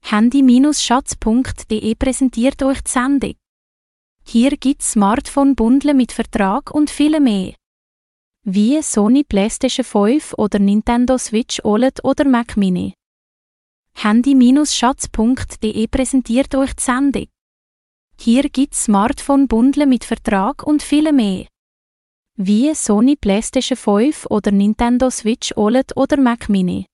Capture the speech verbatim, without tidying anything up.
Handy-Schatz punkt de präsentiert euch die Sendung. Hier gibt's Smartphone-Bundle mit Vertrag und viel mehr. Wie Sony PlayStation fünf oder Nintendo Switch O L E D oder Mac Mini. Handy-Schatz punkt de präsentiert euch die Sendung. Hier gibt's Smartphone-Bundle mit Vertrag und viel mehr. Wie Sony PlayStation fünf oder Nintendo Switch O L E D oder Mac Mini.